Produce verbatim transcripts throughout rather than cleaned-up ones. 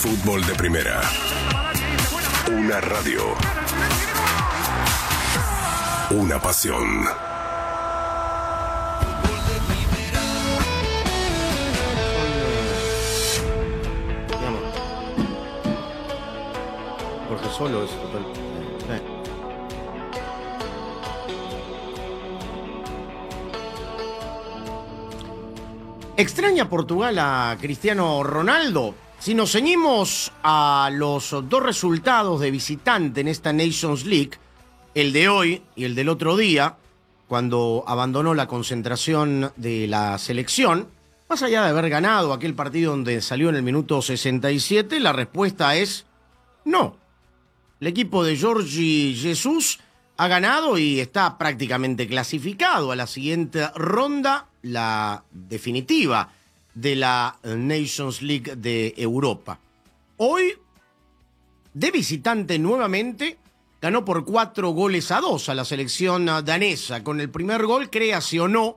Fútbol de Primera. Una radio. Una pasión. Porque solo es total. Sí. ¿Extraña Portugal a Cristiano Ronaldo? Si nos ceñimos a los dos resultados de visitante en esta Nations League, el de hoy y el del otro día, cuando abandonó la concentración de la selección, más allá de haber ganado aquel partido donde salió en el minuto sesenta y siete, la respuesta es no. El equipo de Jorge Jesus ha ganado y está prácticamente clasificado a la siguiente ronda, la definitiva de la Nations League de Europa. Hoy, de visitante nuevamente, ganó por cuatro goles a dos a la selección danesa. Con el primer gol creacionó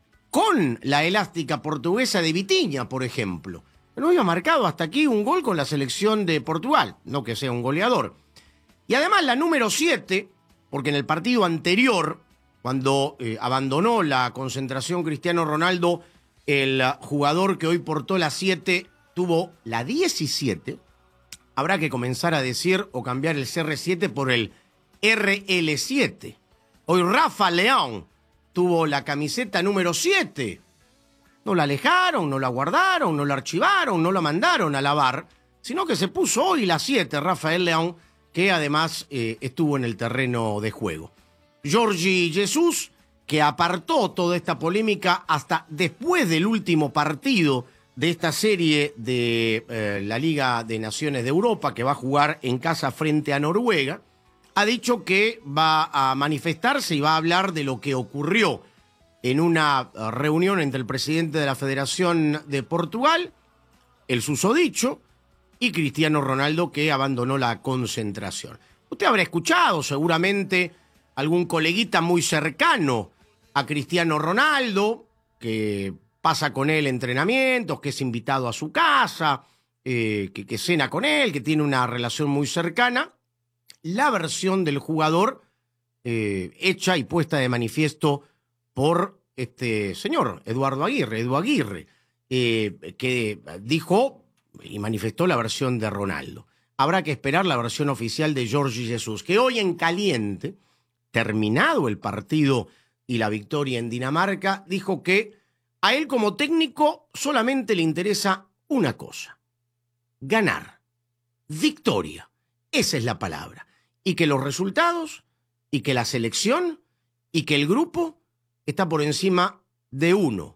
con la elástica portuguesa de Vitinha, por ejemplo. No había marcado hasta aquí un gol con la selección de Portugal, no que sea un goleador. Y además la número siete, porque en el partido anterior, cuando eh, abandonó la concentración Cristiano Ronaldo, el jugador que hoy portó la siete tuvo la diecisiete. Habrá que comenzar a decir o cambiar el C R siete por el R L siete. Hoy Rafa Leão tuvo la camiseta número siete. No la alejaron, no la guardaron, no la archivaron, no la mandaron a lavar, sino que se puso hoy la siete, Rafael Leão, que además eh, estuvo en el terreno de juego. Jorge Jesus, que apartó toda esta polémica hasta después del último partido de esta serie de eh, la Liga de Naciones de Europa, que va a jugar en casa frente a Noruega, ha dicho que va a manifestarse y va a hablar de lo que ocurrió en una reunión entre el presidente de la Federación de Portugal, el susodicho, y Cristiano Ronaldo, que abandonó la concentración. Usted habrá escuchado seguramente algún coleguita muy cercano a Cristiano Ronaldo, que pasa con él entrenamientos, que es invitado a su casa, eh, que, que cena con él, que tiene una relación muy cercana. La versión del jugador eh, hecha y puesta de manifiesto por este señor, Eduardo Aguirre, Edu Aguirre, eh, que dijo y manifestó la versión de Ronaldo. Habrá que esperar la versión oficial de Jorge Jesus, que hoy en caliente, terminado el partido y la victoria en Dinamarca, dijo que a él como técnico solamente le interesa una cosa: ganar, victoria, esa es la palabra, y que los resultados, y que la selección, y que el grupo está por encima de uno.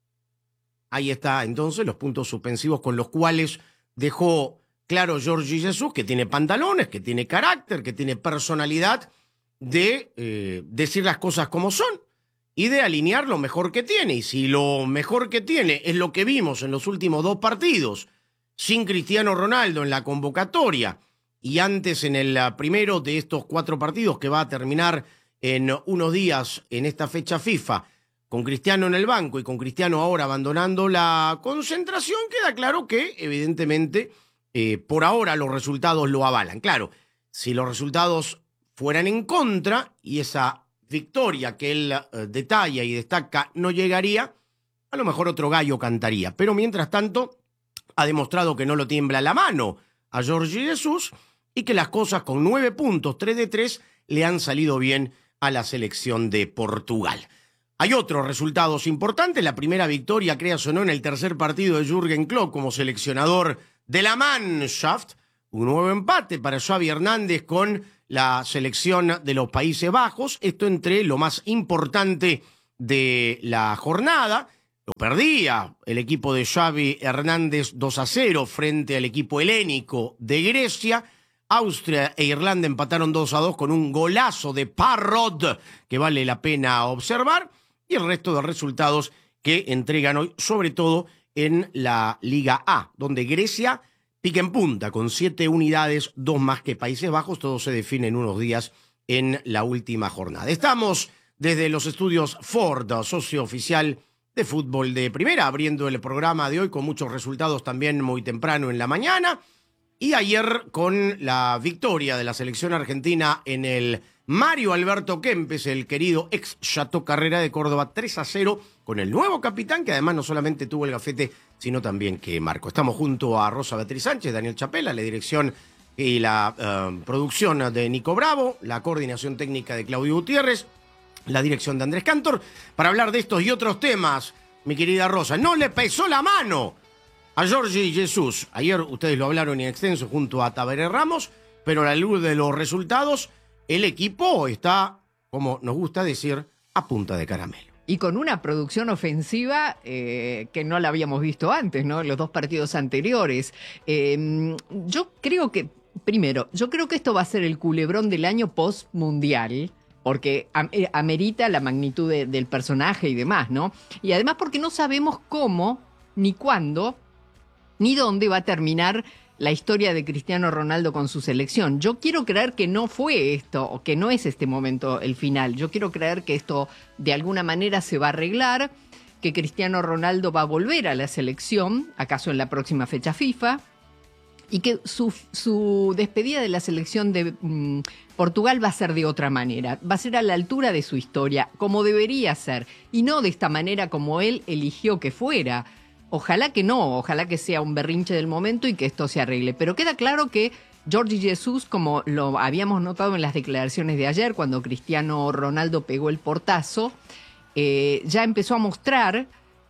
Ahí está entonces los puntos suspensivos con los cuales dejó claro Jorge Jesus que tiene pantalones, que tiene carácter, que tiene personalidad de eh, decir las cosas como son y de alinear lo mejor que tiene. Y si lo mejor que tiene es lo que vimos en los últimos dos partidos, sin Cristiano Ronaldo en la convocatoria y antes en el primero de estos cuatro partidos que va a terminar en unos días en esta fecha FIFA, con Cristiano en el banco y con Cristiano ahora abandonando la concentración, queda claro que evidentemente eh, por ahora los resultados lo avalan. Claro, si los resultados fueran en contra y esa victoria que él eh, detalla y destaca no llegaría, a lo mejor otro gallo cantaría. Pero mientras tanto ha demostrado que no lo tiembla la mano a Jorge Jesus y que las cosas con nueve puntos, tres de tres, le han salido bien a la selección de Portugal. Hay otros resultados importantes. La primera victoria, creas o no, en el tercer partido de Jürgen Klopp como seleccionador de la Mannschaft. Un nuevo empate para Xavi Hernández con la selección de los Países Bajos. Esto entre lo más importante de la jornada. Lo perdía el equipo de Xavi Hernández dos a cero frente al equipo helénico de Grecia. Austria e Irlanda empataron dos a dos con un golazo de Parrot que vale la pena observar. Y el resto de resultados que entregan hoy, sobre todo en la Liga A, donde Grecia pica en punta con siete unidades, dos más que Países Bajos. Todo se define en unos días en la última jornada. Estamos desde los estudios Ford, socio oficial de Fútbol de Primera, abriendo el programa de hoy con muchos resultados también muy temprano en la mañana. Y ayer con la victoria de la selección argentina en el Mario Alberto Kempes, el querido ex Chateau Carrera de Córdoba, tres a cero, con el nuevo capitán, que además no solamente tuvo el gafete, sino también que marcó. Estamos junto a Rosa Beatriz Sánchez, Daniel Chapela, la dirección y la uh, producción de Nico Bravo, la coordinación técnica de Claudio Gutiérrez, la dirección de Andrés Cantor, para hablar de estos y otros temas. Mi querida Rosa, no le pesó la mano a Jordi Jesús. Ayer ustedes lo hablaron en extenso junto a Tabaré Ramos, pero a la luz de los resultados, el equipo está, como nos gusta decir, a punta de caramelo. Y con una producción ofensiva eh, que no la habíamos visto antes, ¿no? Los dos partidos anteriores. Eh, yo creo que, primero, yo creo que esto va a ser el culebrón del año post-mundial, porque amerita la magnitud de, del personaje y demás, ¿no? Y además porque no sabemos cómo, ni cuándo, ni dónde va a terminar la historia de Cristiano Ronaldo con su selección. Yo quiero creer que no fue esto, o que no es este momento el final. Yo quiero creer que esto de alguna manera se va a arreglar, que Cristiano Ronaldo va a volver a la selección, acaso en la próxima fecha FIFA, y que su, su despedida de la selección de mmm, Portugal va a ser de otra manera. Va a ser a la altura de su historia, como debería ser, y no de esta manera como él eligió que fuera. Ojalá que no, ojalá que sea un berrinche del momento y que esto se arregle. Pero queda claro que Jordi Jesús, como lo habíamos notado en las declaraciones de ayer, cuando Cristiano Ronaldo pegó el portazo, eh, ya empezó a mostrar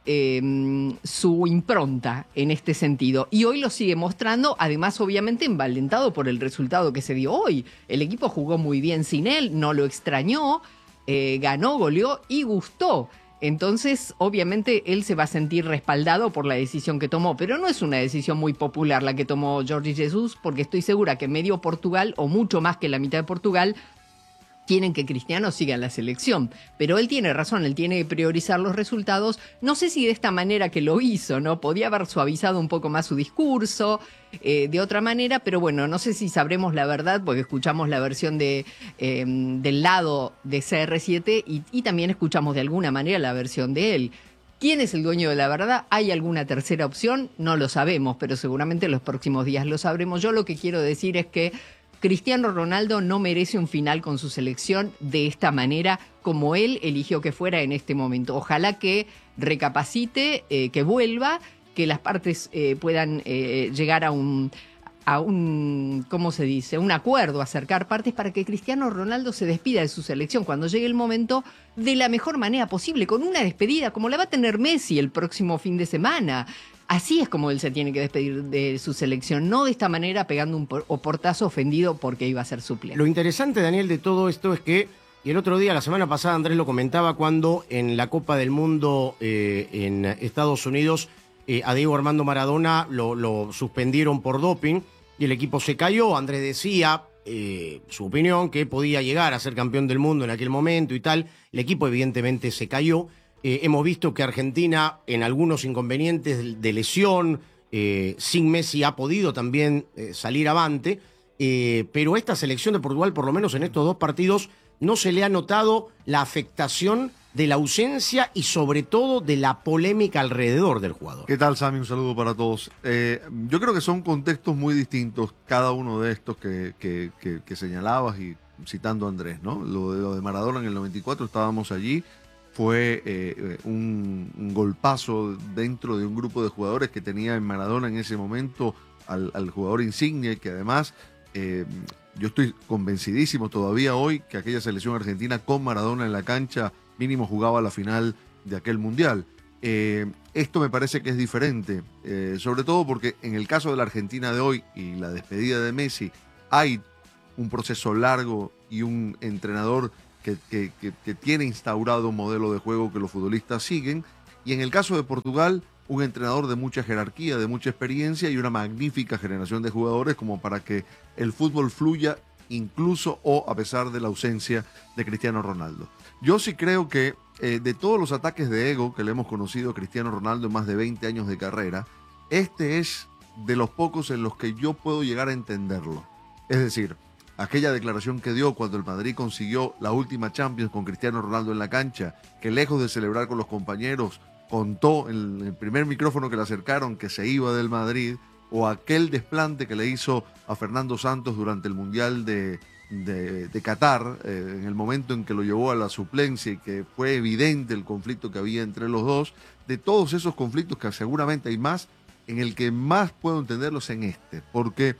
eh, su impronta en este sentido. Y hoy lo sigue mostrando, además obviamente envalentado por el resultado que se dio hoy. El equipo jugó muy bien sin él, no lo extrañó, eh, ganó, goleó y gustó. Entonces, obviamente, él se va a sentir respaldado por la decisión que tomó, pero no es una decisión muy popular la que tomó Jordi Jesús, porque estoy segura que medio Portugal, o mucho más que la mitad de Portugal, quieren que Cristiano siga en la selección. Pero él tiene razón, él tiene que priorizar los resultados. No sé si de esta manera que lo hizo, ¿no? Podía haber suavizado un poco más su discurso, eh, de otra manera, pero bueno, no sé si sabremos la verdad, porque escuchamos la versión de, eh, del lado de C R siete y, y también escuchamos de alguna manera la versión de él. ¿Quién es el dueño de la verdad? ¿Hay alguna tercera opción? No lo sabemos, pero seguramente en los próximos días lo sabremos. Yo lo que quiero decir es que Cristiano Ronaldo no merece un final con su selección de esta manera, como él eligió que fuera en este momento. Ojalá que recapacite, eh, que vuelva, que las partes eh, puedan eh, llegar a un, a un, ¿cómo se dice? Un acuerdo, acercar partes para que Cristiano Ronaldo se despida de su selección cuando llegue el momento de la mejor manera posible, con una despedida como la va a tener Messi el próximo fin de semana. Así es como él se tiene que despedir de su selección, no de esta manera pegando un portazo ofendido porque iba a ser suplente. Lo interesante, Daniel, de todo esto es que, y el otro día, la semana pasada, Andrés lo comentaba cuando en la Copa del Mundo eh, en Estados Unidos eh, a Diego Armando Maradona lo, lo suspendieron por doping y el equipo se cayó. Andrés decía eh, su opinión, que podía llegar a ser campeón del mundo en aquel momento y tal. El equipo evidentemente se cayó. Eh, hemos visto que Argentina, en algunos inconvenientes de lesión, eh, sin Messi ha podido también eh, salir avante, eh, pero esta selección de Portugal, por lo menos en estos dos partidos, no se le ha notado la afectación de la ausencia y sobre todo de la polémica alrededor del jugador. ¿Qué tal, Sammy? Un saludo para todos. Eh, yo creo que son contextos muy distintos cada uno de estos que, que, que, que señalabas y citando a Andrés, ¿no? Lo de, lo de Maradona en el noventa y cuatro, estábamos allí. Fue eh, un, un golpazo dentro de un grupo de jugadores que tenía en Maradona en ese momento al, al jugador insignia, y que además eh, yo estoy convencidísimo todavía hoy que aquella selección argentina con Maradona en la cancha mínimo jugaba la final de aquel mundial. Eh, esto me parece que es diferente, eh, sobre todo porque en el caso de la Argentina de hoy y la despedida de Messi hay un proceso largo y un entrenador Que, que, que, que tiene instaurado un modelo de juego que los futbolistas siguen, y en el caso de Portugal, un entrenador de mucha jerarquía, de mucha experiencia y una magnífica generación de jugadores como para que el fútbol fluya incluso o a pesar de la ausencia de Cristiano Ronaldo. Yo sí creo que eh, de todos los ataques de ego que le hemos conocido a Cristiano Ronaldo en más de veinte años de carrera, este es de los pocos en los que yo puedo llegar a entenderlo. Es decir, aquella declaración que dio cuando el Madrid consiguió la última Champions con Cristiano Ronaldo en la cancha, que lejos de celebrar con los compañeros, contó en el primer micrófono que le acercaron que se iba del Madrid, o aquel desplante que le hizo a Fernando Santos durante el Mundial de, de, de Qatar, eh, en el momento en que lo llevó a la suplencia y que fue evidente el conflicto que había entre los dos, de todos esos conflictos que seguramente hay más, en el que más puedo entenderlos en este, porque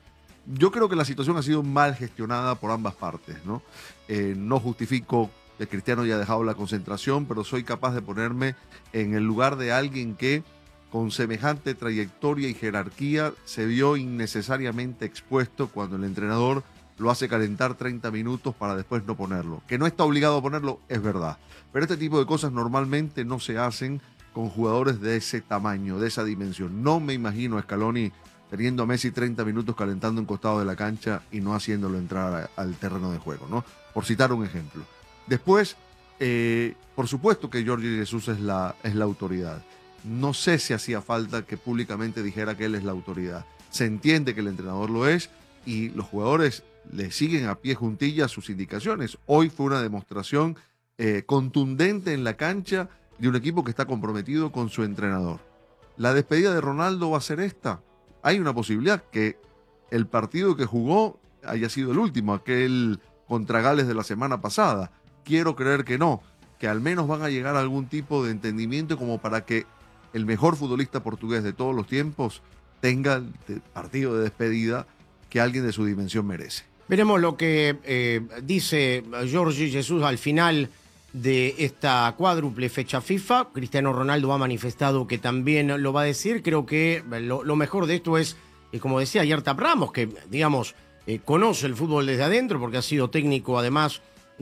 yo creo que la situación ha sido mal gestionada por ambas partes, ¿no? Eh, no justifico que Cristiano haya dejado la concentración, pero soy capaz de ponerme en el lugar de alguien que con semejante trayectoria y jerarquía se vio innecesariamente expuesto cuando el entrenador lo hace calentar treinta minutos para después no ponerlo. Que no está obligado a ponerlo, es verdad. Pero este tipo de cosas normalmente no se hacen con jugadores de ese tamaño, de esa dimensión. No me imagino a Scaloni teniendo a Messi treinta minutos calentando un costado de la cancha y no haciéndolo entrar a, al terreno de juego, ¿no? Por citar un ejemplo. Después, eh, por supuesto que Jorge Jesús es la, es la autoridad. No sé si hacía falta que públicamente dijera que él es la autoridad. Se entiende que el entrenador lo es y los jugadores le siguen a pie juntillas sus indicaciones. Hoy fue una demostración eh, contundente en la cancha de un equipo que está comprometido con su entrenador. ¿La despedida de Ronaldo va a ser esta? Hay una posibilidad que el partido que jugó haya sido el último, aquel contra Gales de la semana pasada. Quiero creer que no, que al menos van a llegar a algún tipo de entendimiento como para que el mejor futbolista portugués de todos los tiempos tenga el partido de despedida que alguien de su dimensión merece. Veremos lo que eh, dice Jorge Jesús al final de esta cuádruple fecha FIFA. Cristiano Ronaldo ha manifestado que también lo va a decir. Creo que lo, lo mejor de esto es, eh, como decía Yartap Ramos, que digamos eh, conoce el fútbol desde adentro porque ha sido técnico además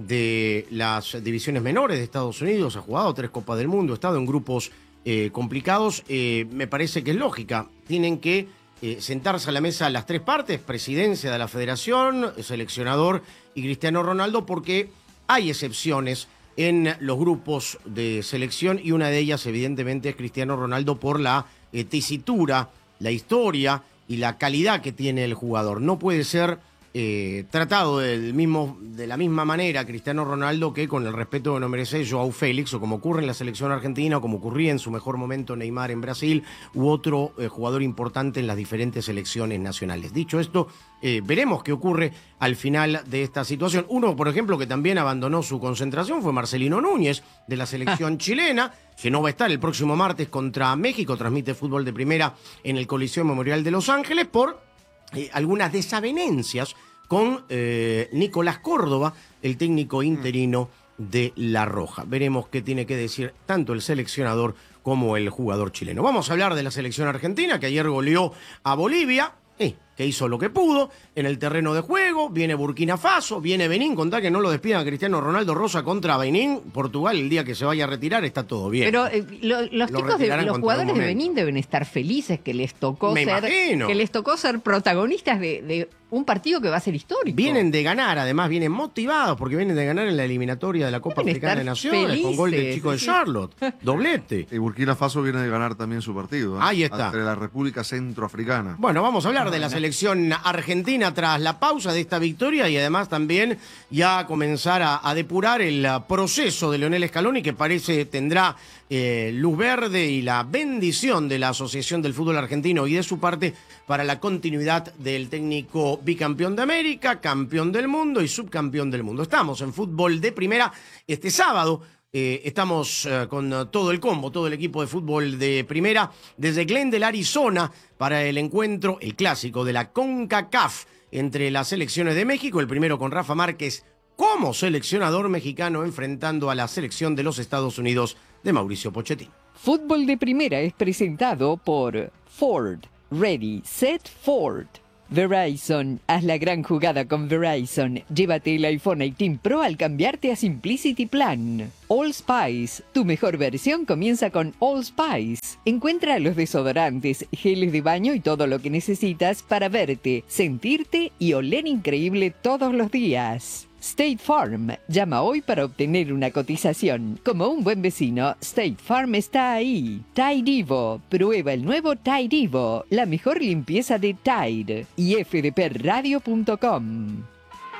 de las divisiones menores de Estados Unidos, ha jugado tres Copas del Mundo, ha estado en grupos eh, complicados. Eh, me parece que es lógica. Tienen que eh, sentarse a la mesa las tres partes, presidencia de la federación, seleccionador y Cristiano Ronaldo, porque hay excepciones en los grupos de selección y una de ellas evidentemente es Cristiano Ronaldo por la eh, tesitura, la historia y la calidad que tiene el jugador. No puede ser eh, tratado del mismo, de la misma manera Cristiano Ronaldo que con el respeto que no merece Joao Félix, o como ocurre en la selección argentina, o como ocurría en su mejor momento Neymar en Brasil, u otro eh, jugador importante en las diferentes selecciones nacionales. Dicho esto, eh, veremos qué ocurre al final de esta situación. Uno, por ejemplo, que también abandonó su concentración fue Marcelino Núñez, de la selección ah. chilena, que no va a estar el próximo martes contra México, transmite fútbol de primera en el Coliseo Memorial de Los Ángeles, por eh, algunas desavenencias con eh, Nicolás Córdoba, el técnico interino de La Roja. Veremos qué tiene que decir tanto el seleccionador como el jugador chileno. Vamos a hablar de la selección argentina, que ayer goleó a Bolivia, eh, que hizo lo que pudo en el terreno de juego. Viene Burkina Faso, viene Benín, contá que no lo despidan a Cristiano Ronaldo Rosa contra Benín. Portugal, el día que se vaya a retirar, está todo bien. Pero eh, lo, los Lo chicos, de, retirarán los contra jugadores un de momento. Benín deben estar felices que les tocó Me ser imagino. que les tocó ser protagonistas de, de un partido que va a ser histórico. Vienen de ganar, además vienen motivados porque vienen de ganar en la eliminatoria de la Copa Deben Africana de estar Naciones felices, con gol del chico de sí. Charlotte. Doblete. Y Burkina Faso viene de ganar también su partido, ¿eh? Ahí está. Ante la República Centroafricana. Bueno, vamos a hablar de la selección argentina tras la pausa de esta victoria y además también ya comenzar a, a depurar el uh, proceso de Lionel Scaloni, que parece tendrá eh, luz verde y la bendición de la Asociación del Fútbol Argentino y de su parte para la continuidad del técnico bicampeón de América, campeón del mundo y subcampeón del mundo. Estamos en fútbol de primera este sábado. Eh, estamos eh, con uh, todo el combo, todo el equipo de fútbol de primera desde Glendale, Arizona, para el encuentro, el clásico de la CONCACAF entre las selecciones de México, el primero con Rafa Márquez como seleccionador mexicano enfrentando a la selección de los Estados Unidos de Mauricio Pochettino. Fútbol de Primera es presentado por Ford. Ready, Set, Ford. Verizon, haz la gran jugada con Verizon. Llévate el iPhone dieciocho Pro al cambiarte a Simplicity Plan. All Spice, tu mejor versión comienza con All Spice. Encuentra los desodorantes, geles de baño y todo lo que necesitas para verte, sentirte y oler increíble todos los días. State Farm. Llama hoy para obtener una cotización. Como un buen vecino, State Farm está ahí. Tide Evo. Prueba el nuevo Tide Evo. La mejor limpieza de Tide. Y f d p radio punto com.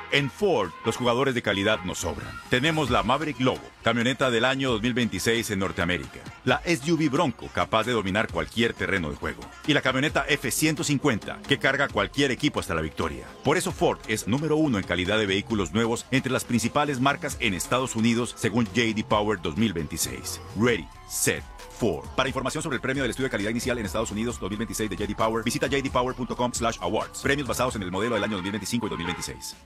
En Ford, los jugadores de calidad nos sobran. Tenemos la Maverick Lobo, camioneta del año dos mil veintiséis en Norteamérica. La S U V Bronco, capaz de dominar cualquier terreno de juego. Y la camioneta F ciento cincuenta, que carga cualquier equipo hasta la victoria. Por eso Ford es número uno en calidad de vehículos nuevos entre las principales marcas en Estados Unidos, según J D Power dos mil veintiséis. Ready, set, Ford. Para información sobre el premio del estudio de calidad inicial en Estados Unidos dos mil veintiséis de J D Power, visita j d power punto com slash awards. Premios basados en el modelo del año dos mil veinticinco y dos mil veintiséis.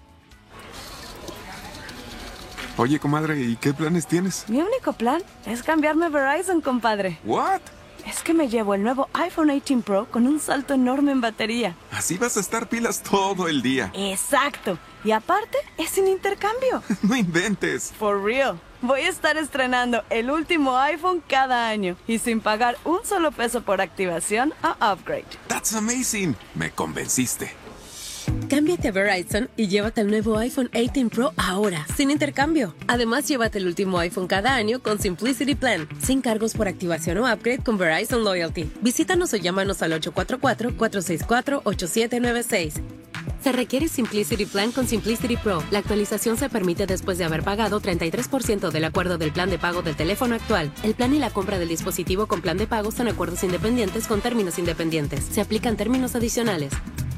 Oye, comadre, ¿y qué planes tienes? Mi único plan es cambiarme a Verizon, compadre. ¿What? Es que me llevo el nuevo iPhone dieciocho Pro con un salto enorme en batería. Así vas a estar pilas todo el día. Exacto. Y aparte, es sin intercambio. No inventes. For real. Voy a estar estrenando el último iPhone cada año y sin pagar un solo peso por activación o upgrade. That's amazing. Me convenciste. Cámbiate a Verizon y llévate el nuevo iPhone dieciocho Pro ahora, sin intercambio. Además, llévate el último iPhone cada año con Simplicity Plan, sin cargos por activación o upgrade con Verizon Loyalty. Visítanos o llámanos al ocho cuatro cuatro, cuatro seis cuatro, ocho siete nueve seis. Se requiere Simplicity Plan con Simplicity Pro. La actualización se permite después de haber pagado treinta y tres por ciento del acuerdo del plan de pago del teléfono actual. El plan y la compra del dispositivo con plan de pago son acuerdos independientes con términos independientes. Se aplican términos adicionales.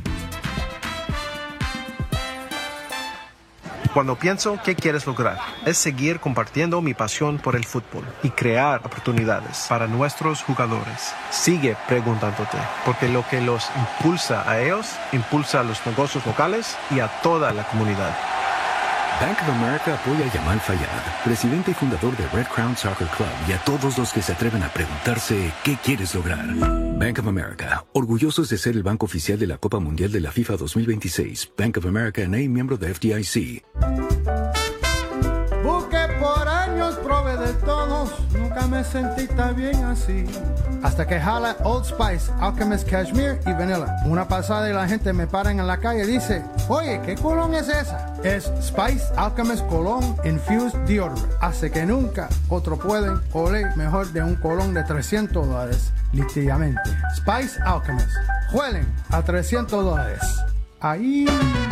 Cuando pienso qué quieres lograr, es seguir compartiendo mi pasión por el fútbol y crear oportunidades para nuestros jugadores. Sigue preguntándote, porque lo que los impulsa a ellos, impulsa a los negocios locales y a toda la comunidad. Bank of America apoya a Yamal Fayad, presidente y fundador de Red Crown Soccer Club, y a todos los que se atreven a preguntarse qué quieres lograr. Bank of America, orgullosos de ser el banco oficial de la Copa Mundial de la FIFA dos mil veintiséis. Bank of America N A, miembro de F D I C. Busqué por años, probé de todos, nunca me sentí tan bien así. Hasta que jala Old Spice, Alchemist Cashmere y Vanilla. Una pasada y la gente me paran en la calle y dice, oye, ¿qué colón es esa? Es Spice Alchemist Cologne Infused Deodorant. Hace que nunca otro pueden oler mejor de un colón de trescientos dólares. Literalmente. Spice Alchemist. Huelen a trescientos dólares. Ahí...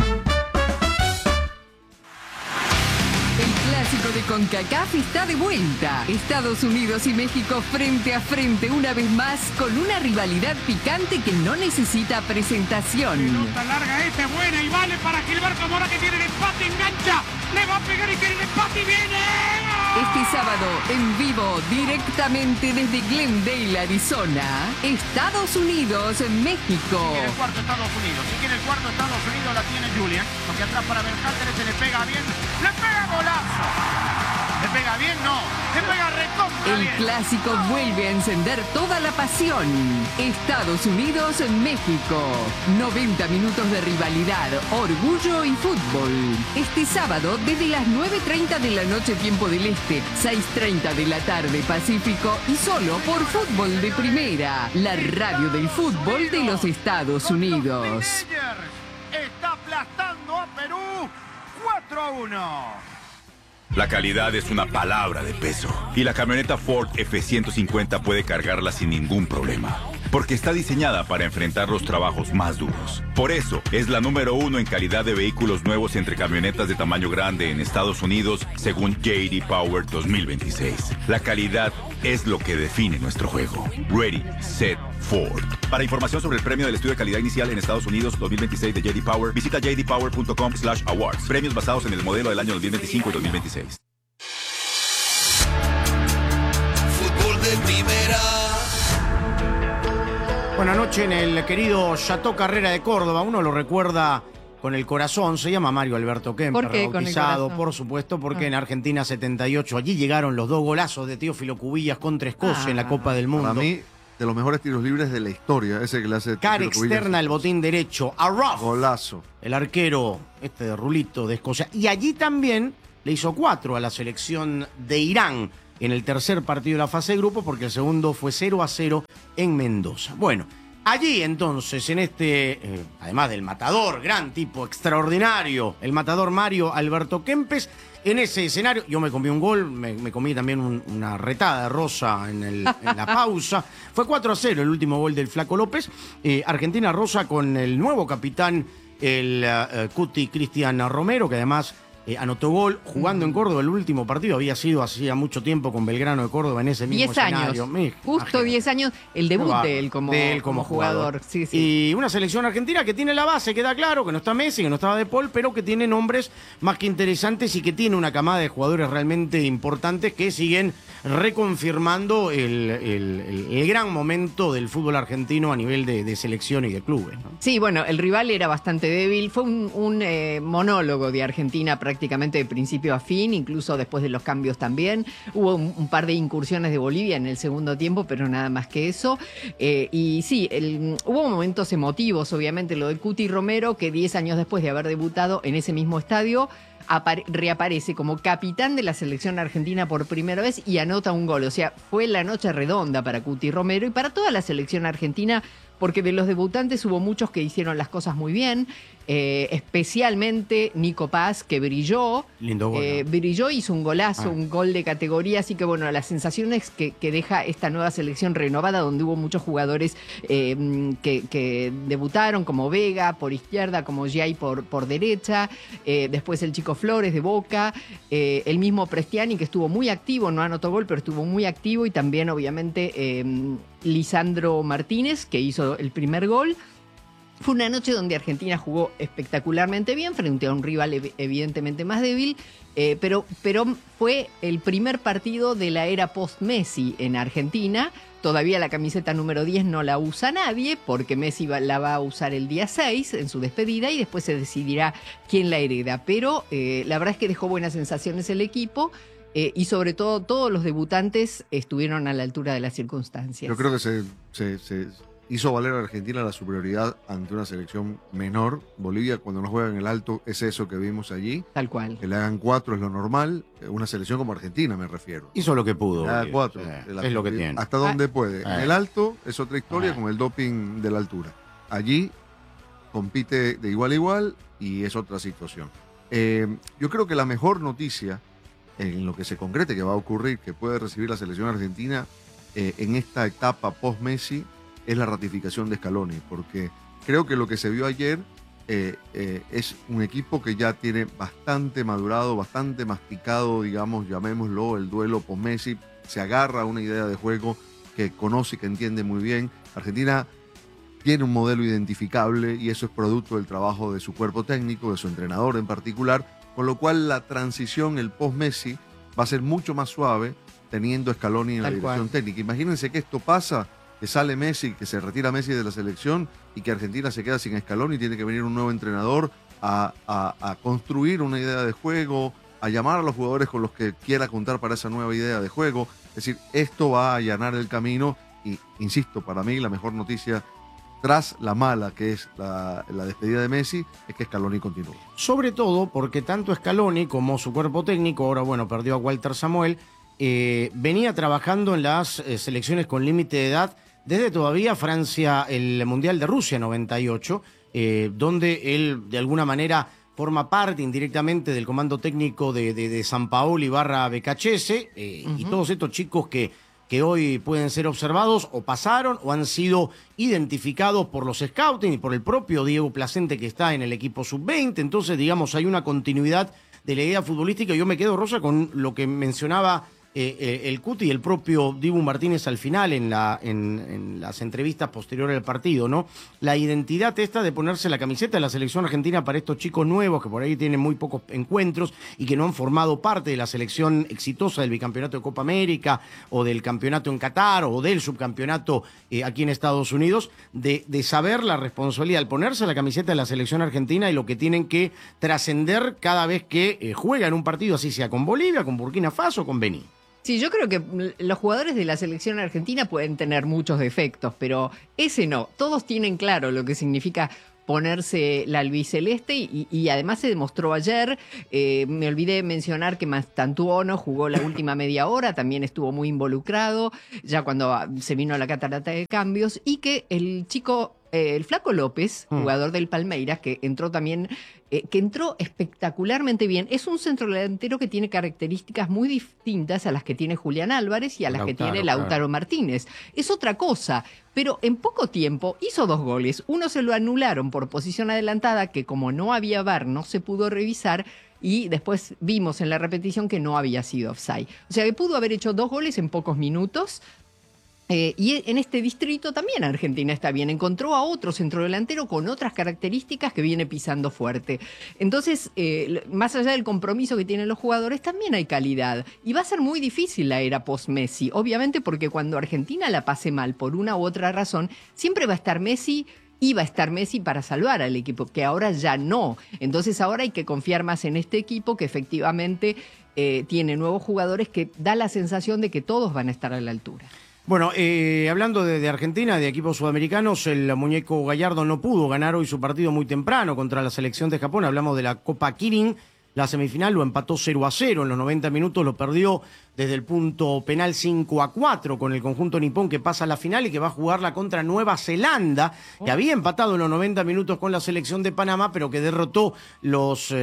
El clásico de CONCACAF está de vuelta. Estados Unidos y México frente a frente una vez más con una rivalidad picante que no necesita presentación. Pelota larga esta, buena y vale para Gilberto Mora que tiene el empate, engancha, le va a pegar y tiene el empate y viene. Este sábado, en vivo, directamente desde Glendale, Arizona, Estados Unidos, México. Si quiere el cuarto Estados Unidos, si quiere el cuarto Estados Unidos la tiene Julian, porque atrás para Berhalter se le pega bien, le pega golazo. ¿Le pega bien? No. Le pega recontra El bien. clásico vuelve a encender toda la pasión. Estados Unidos, México. noventa minutos de rivalidad, orgullo y fútbol. Este sábado desde las nueve treinta de la noche tiempo del Este, seis treinta de la tarde Pacífico y solo por Fútbol de Primera, la radio del fútbol de los Estados Unidos. Está aplastando a Perú cuatro a uno. La calidad es una palabra de peso y la camioneta Ford F ciento cincuenta puede cargarla sin ningún problema, porque está diseñada para enfrentar los trabajos más duros. Por eso es la número uno en calidad de vehículos nuevos entre camionetas de tamaño grande en Estados Unidos, según J D Power dos mil veintiséis. La calidad es lo que define nuestro juego. Ready, set, Ford. Para información sobre el premio del estudio de calidad inicial en Estados Unidos dos mil veintiséis de J D Power, visita j d power punto com slash awards. Premios basados en el modelo del año dos mil veinticinco y dos mil veintiséis. Fútbol de Primera. Buenas noches en el querido Chateau Carrera de Córdoba. Uno lo recuerda con el corazón. Se llama Mario Alberto Kemper, ¿Por qué con el bautizado, corazón? por supuesto, porque Ah. en Argentina setenta y ocho, allí llegaron los dos golazos de Teófilo Cubillas contra Escocia Ah. en la Copa del Mundo. Para mí, de los mejores tiros libres de la historia, ese que le hace Cara Teófilo Cubillas. externa al botín derecho. A Ruff, Golazo. el arquero este de Rulito de Escocia. Y allí también le hizo cuatro a la selección de Irán en el tercer partido de la fase de grupo, porque el segundo fue cero a cero en Mendoza. Bueno, allí entonces, en este, eh, además del matador, gran tipo, extraordinario, el matador Mario Alberto Kempes, en ese escenario, yo me comí un gol, me, me comí también un- una retada de Rosa en, el- en la pausa. Fue cuatro a cero el último gol del Flaco López. Eh, Argentina Rosa con el nuevo capitán el uh, Cuti Cristian Romero, que además eh, anotó gol jugando en Córdoba el último partido. Había sido hacía mucho tiempo con Belgrano de Córdoba en ese mismo diez escenario. años. Me, Justo diez años, el debut de él como, de él como, como jugador. jugador. Sí, sí. Y una selección argentina que tiene la base, queda claro, que no está Messi, que no estaba De Paul, pero que tiene nombres más que interesantes y que tiene una camada de jugadores realmente importantes que siguen reconfirmando el, el, el, el gran momento del fútbol argentino a nivel de, de selección y de clubes, ¿no? Sí, bueno, el rival era bastante débil. Fue un, un eh, monólogo de Argentina prácticamente de principio a fin, incluso después de los cambios también. Hubo un, un par de incursiones de Bolivia en el segundo tiempo, pero nada más que eso. Eh, y sí, el, hubo momentos emotivos, obviamente, lo de Cuti Romero, que diez años después de haber debutado en ese mismo estadio, reaparece como capitán de la selección argentina por primera vez y anota un gol. O sea, fue la noche redonda para Cuti Romero y para toda la selección argentina, porque de los debutantes hubo muchos que hicieron las cosas muy bien, eh, especialmente Nico Paz, que brilló. Lindo gol. Eh, brilló, hizo un golazo, Ah. un gol de categoría, así que bueno, las sensaciones que, que deja esta nueva selección renovada, donde hubo muchos jugadores eh, que, que debutaron, como Vega por izquierda, como Giai por, por derecha, eh, después el Chico Flores de Boca, eh, el mismo Prestiani, que estuvo muy activo, no anotó gol, pero estuvo muy activo, y también obviamente eh, Lisandro Martínez, que hizo el primer gol. Fue una noche donde Argentina jugó espectacularmente bien frente a un rival ev- evidentemente más débil, eh, pero, pero fue el primer partido de la era post-Messi en Argentina. Todavía la camiseta número diez no la usa nadie, porque Messi va, la va a usar el día seis en su despedida y después se decidirá quién la hereda. Pero eh, la verdad es que dejó buenas sensaciones el equipo. Eh, y sobre todo, todos los debutantes estuvieron a la altura de las circunstancias. Yo creo que se, se, se hizo valer a Argentina la superioridad ante una selección menor. Bolivia, cuando no juega en el alto, es eso que vimos allí. Tal cual. Que le hagan cuatro es lo normal. Una selección como Argentina, me refiero. Hizo lo que pudo. Le haga Bolivia. cuatro. Eh, De la- es lo que tiene. Hasta donde Ah. puede. En Eh. el alto es otra historia Eh. con el doping de la altura. Allí compite de igual a igual y es otra situación. Eh, yo creo que la mejor noticia en lo que se concrete que va a ocurrir, que puede recibir la selección argentina eh, en esta etapa post-Messi, es la ratificación de Scaloni, porque creo que lo que se vio ayer eh, eh, es un equipo que ya tiene bastante madurado, bastante masticado, digamos, llamémoslo, el duelo post-Messi, se agarra a una idea de juego que conoce y que entiende muy bien. Argentina tiene un modelo identificable y eso es producto del trabajo de su cuerpo técnico, de su entrenador en particular, con lo cual la transición, el post-Messi, va a ser mucho más suave teniendo a Scaloni en Tal la dirección cual. técnica. Imagínense que esto pasa, que sale Messi, que se retira Messi de la selección y que Argentina se queda sin Scaloni y tiene que venir un nuevo entrenador a, a- a construir una idea de juego, a llamar a los jugadores con los que quiera contar para esa nueva idea de juego. Es decir, esto va a allanar el camino y, insisto, para mí la mejor noticia tras la mala, que es la, la despedida de Messi, es que Scaloni continúa. Sobre todo porque tanto Scaloni como su cuerpo técnico, ahora bueno, perdió a Walter Samuel, eh, venía trabajando en las eh, selecciones con límite de edad desde todavía Francia, el Mundial de Rusia noventa y ocho, eh, donde él de alguna manera forma parte indirectamente del comando técnico de, de, de San Paoli barra Becachese, eh, y todos estos chicos que que hoy pueden ser observados o pasaron o han sido identificados por los scouting y por el propio Diego Placente, que está en el equipo sub veinte. Entonces, digamos, hay una continuidad de la idea futbolística. Yo me quedo, Rosa, con lo que mencionaba eh, eh, el Cuti y el propio Dibu Martínez al final en, la, en, en las entrevistas posteriores al partido, ¿no? La identidad esta de ponerse la camiseta de la selección argentina para estos chicos nuevos que por ahí tienen muy pocos encuentros y que no han formado parte de la selección exitosa del bicampeonato de Copa América o del campeonato en Qatar o del subcampeonato eh, aquí en Estados Unidos, de, de saber la responsabilidad al ponerse la camiseta de la selección argentina y lo que tienen que trascender cada vez que eh, juegan un partido, así sea con Bolivia, con Burkina Faso o con Benín. Sí, yo creo que los jugadores de la selección argentina pueden tener muchos defectos, pero ese no. Todos tienen claro lo que significa ponerse la albiceleste y, y además se demostró ayer. Eh, me olvidé mencionar que Mastantuono jugó la última media hora, también estuvo muy involucrado, ya cuando se vino la catarata de cambios, y que el chico eh, el Flaco López, Mm. jugador del Palmeiras, que entró también, eh, que entró espectacularmente bien. Es un centrodelantero que tiene características muy distintas a las que tiene Julián Álvarez y a las Lautaro, que tiene Lautaro claro. Martínez. Es otra cosa, pero en poco tiempo hizo dos goles. Uno se lo anularon por posición adelantada, que como no había V A R no se pudo revisar, y después vimos en la repetición que no había sido offside. O sea que pudo haber hecho dos goles en pocos minutos. Eh, y en este distrito también Argentina está bien. Encontró a otro centrodelantero con otras características que viene pisando fuerte. Entonces, eh, más allá del compromiso que tienen los jugadores, también hay calidad. Y va a ser muy difícil la era post-Messi. Obviamente porque cuando Argentina la pase mal por una u otra razón, siempre va a estar Messi. Iba a estar Messi para salvar al equipo, que ahora ya no. Entonces ahora hay que confiar más en este equipo que efectivamente eh, tiene nuevos jugadores que da la sensación de que todos van a estar a la altura. Bueno, eh, hablando de, de Argentina, de equipos sudamericanos, el muñeco Gallardo no pudo ganar hoy su partido muy temprano contra la selección de Japón. Hablamos de la Copa Kirin. La semifinal lo empató cero a cero, en los noventa minutos lo perdió desde el punto penal cinco a cuatro con el conjunto nipón, que pasa a la final y que va a jugarla contra Nueva Zelanda, que había empatado en los noventa minutos con la selección de Panamá, pero que derrotó los eh,